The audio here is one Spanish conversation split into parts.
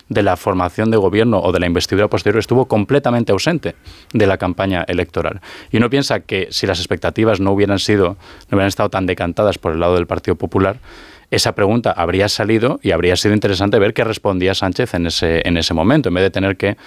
de la formación de gobierno o de la investidura posterior estuvo completamente ausente de la campaña electoral. Y uno piensa que si las expectativas no hubieran estado tan decantadas por el lado del Partido Popular, esa pregunta habría salido y habría sido interesante ver qué respondía Sánchez en ese momento, en vez de tener que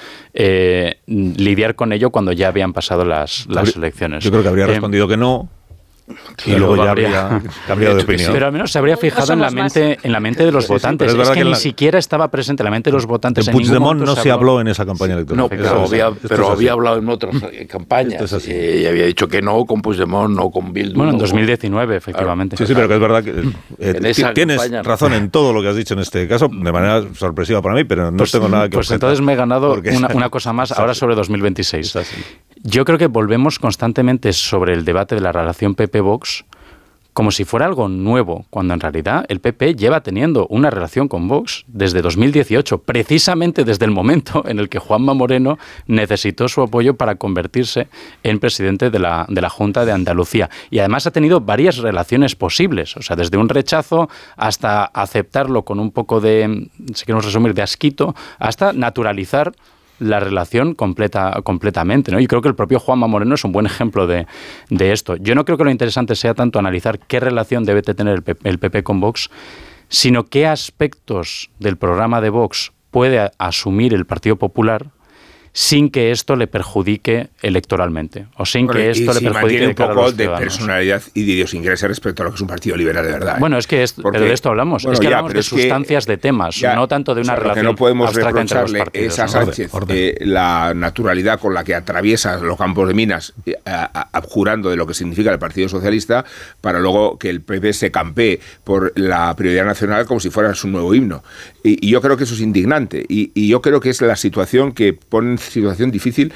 lidiar con ello cuando ya habían pasado las elecciones. Yo creo que habría respondido que no. Y luego ya habría cambiado de opinión. Pero al menos se habría fijado en la mente de los votantes. Es que ni siquiera estaba presente en la mente de los votantes. De Puigdemont no se habló en esa campaña electoral. No, pero había hablado en otras campañas. Y había dicho que no con Puigdemont, no con Bildu. Bueno, en 2019, efectivamente. Sí, pero que es verdad que tienes razón en todo lo que has dicho en este caso, de manera sorpresiva para mí, pero no tengo nada que objetar. Pues entonces me he ganado una cosa más ahora sobre 2026. Yo creo que volvemos constantemente sobre el debate de la relación PP-Vox como si fuera algo nuevo, cuando en realidad el PP lleva teniendo una relación con Vox desde 2018, precisamente desde el momento en el que Juanma Moreno necesitó su apoyo para convertirse en presidente de la Junta de Andalucía. Y además ha tenido varias relaciones posibles, o sea, desde un rechazo hasta aceptarlo con un poco de, si queremos resumir, de asquito, hasta naturalizar la relación completamente, ¿no? Y creo que el propio Juanma Moreno es un buen ejemplo de esto. Yo no creo que lo interesante sea tanto analizar qué relación debe tener el PP con Vox, sino qué aspectos del programa de Vox puede asumir el Partido Popular sin que esto le perjudique electoralmente, o sin que esto le perjudique un poco de personalidad y de idiosincrasia respecto a lo que es un partido liberal de verdad. Bueno, es que pero de esto hablamos. Bueno, es que hablamos de sustancias de temas, no tanto de una relación que no podemos reprocharle entre los partidos, a Sánchez la naturalidad con la que atraviesa los campos de minas, abjurando de lo que significa el Partido Socialista, para luego que el PP se campee por la prioridad nacional como si fuera su nuevo himno. Y yo creo que eso es indignante. Y yo creo que es la situación que pone en situación difícil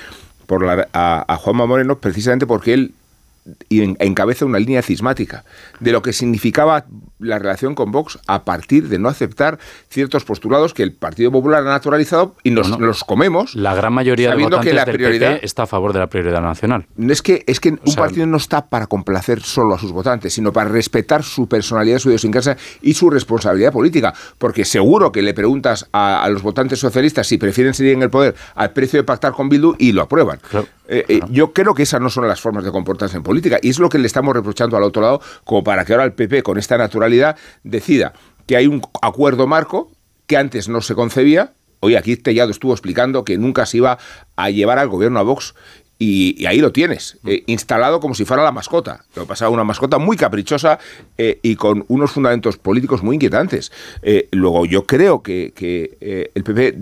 a Juanma Moreno, precisamente porque él encabeza una línea cismática de lo que significaba la relación con Vox a partir de no aceptar ciertos postulados que el Partido Popular ha naturalizado y los comemos. La gran mayoría de votantes del PP está a favor de la prioridad nacional. Es que un partido no está para complacer solo a sus votantes, sino para respetar su personalidad, su idiosincrasia y su responsabilidad política, porque seguro que le preguntas a los votantes socialistas si prefieren seguir en el poder al precio de pactar con Bildu y lo aprueban. Claro. Yo creo que esas no son las formas de comportarse en política y es lo que le estamos reprochando al otro lado, como para que ahora el PP con esta naturalidad decida que hay un acuerdo marco que antes no se concebía. Hoy aquí Tellado estuvo explicando que nunca se iba a llevar al gobierno a Vox y ahí lo tienes, instalado como si fuera la mascota. Lo que pasa, una mascota muy caprichosa y con unos fundamentos políticos muy inquietantes. Luego yo creo que el PP,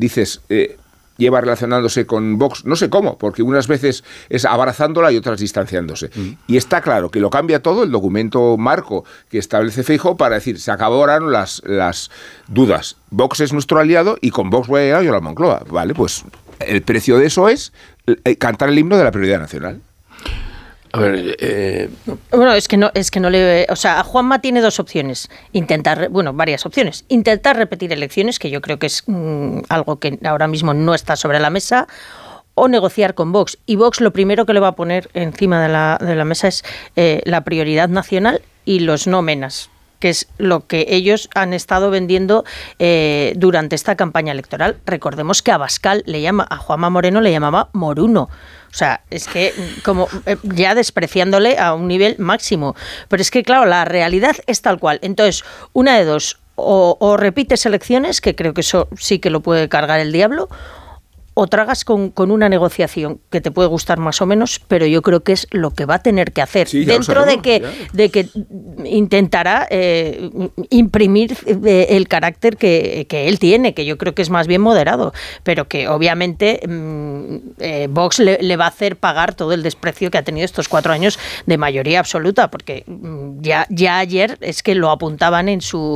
lleva relacionándose con Vox, no sé cómo, porque unas veces es abrazándola y otras distanciándose. Y está claro que lo cambia todo el documento marco que establece Feijóo para decir, se acabaron las dudas. Vox es nuestro aliado y con Vox voy a llegar yo a la Moncloa. Vale, pues el precio de eso es cantar el himno de la prioridad nacional. A ver, bueno, es que no le... O sea, Juanma tiene dos opciones. Varias opciones. Intentar repetir elecciones, que yo creo que es algo que ahora mismo no está sobre la mesa, o negociar con Vox. Y Vox lo primero que le va a poner encima de la mesa es la prioridad nacional y los no menas, que es lo que ellos han estado vendiendo durante esta campaña electoral. Recordemos que a Juanma Moreno le llamaba Moruno. O sea, es que como ya despreciándole a un nivel máximo. Pero es que, claro, la realidad es tal cual. Entonces, una de dos, o repites elecciones, que creo que eso sí que lo puede cargar el diablo, o tragas con una negociación que te puede gustar más o menos, pero yo creo que es lo que va a tener que hacer, dentro de que intentará imprimir el carácter que él tiene, que yo creo que es más bien moderado, pero que obviamente Vox le va a hacer pagar todo el desprecio que ha tenido estos 4 años de mayoría absoluta, porque ya ayer es que lo apuntaban en su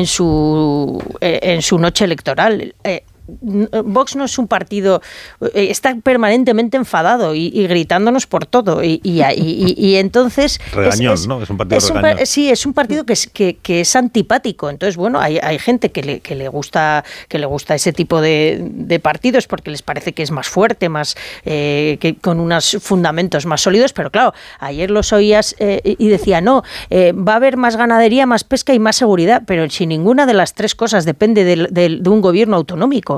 noche electoral. Vox no es un partido, está permanentemente enfadado y gritándonos por todo y entonces regañón, ¿no? Es un partido regañón. Sí, es un partido que es antipático. Entonces, bueno, hay gente que le gusta ese tipo de partidos porque les parece que es más fuerte, más que con unos fundamentos más sólidos, pero claro, ayer los oías y decía, va a haber más ganadería, más pesca y más seguridad, pero si ninguna de las tres cosas depende de un gobierno autonómico.